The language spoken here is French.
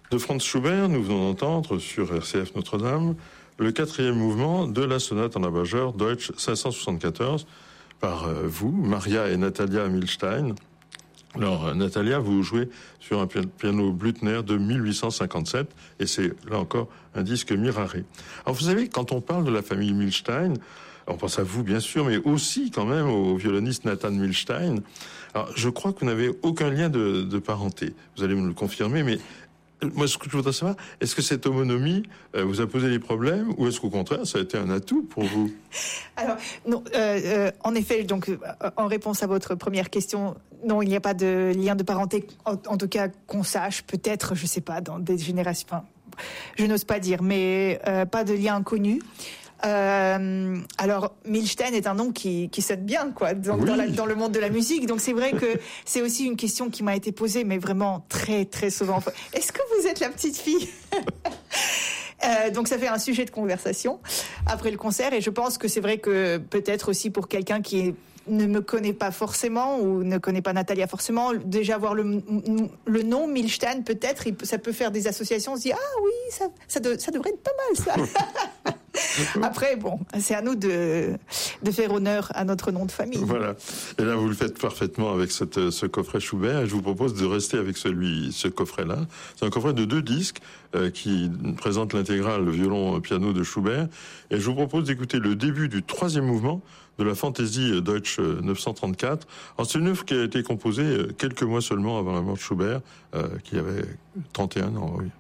De Franz Schubert, nous venons d'entendre sur RCF Notre-Dame le 4e mouvement de la sonate en la majeure Deutsch 574 par vous, Maria et Natalia Milstein. Alors, Natalia, vous jouez sur un piano Blüthner de 1857 et c'est là encore un disque Miraré. Alors, vous savez, quand on parle de la famille Milstein, on pense à vous bien sûr, mais aussi quand même au violoniste Nathan Milstein. Alors, je crois que vous n'avez aucun lien de parenté. Vous allez me le confirmer, mais moi, ce que je voudrais savoir, est-ce que cette homonymie vous a posé des problèmes ou est-ce qu'au contraire, ça a été un atout pour vous? Alors, non, en effet, donc, en réponse à votre première question, non, il n'y a pas de lien de parenté, en tout cas qu'on sache, peut-être, je sais pas, dans des générations, enfin, je n'ose pas dire, mais pas de lien connu. Alors, Milstein est un nom qui sonne bien, quoi, dans le monde de la musique. Donc, c'est vrai que c'est aussi une question qui m'a été posée, mais vraiment très, très souvent. Est-ce que vous êtes la petite fille? Donc, ça fait un sujet de conversation après le concert. Et je pense que c'est vrai que peut-être aussi pour quelqu'un qui ne me connaît pas forcément ou ne connaît pas Natalia forcément, déjà voir le nom Milstein, peut-être, ça peut faire des associations. On se dit, ah oui, ça devrait être pas mal, ça. Après, bon, c'est à nous de faire honneur à notre nom de famille. Voilà. Et là, vous le faites parfaitement avec ce coffret Schubert. Et je vous propose de rester avec ce coffret-là. C'est un coffret de 2 disques qui présente l'intégrale violon-piano de Schubert. Et je vous propose d'écouter le début du 3e mouvement de la Fantaisie Deutsch 934. Alors, c'est une œuvre qui a été composée quelques mois seulement avant la mort de Schubert, qui avait 31 ans, oui.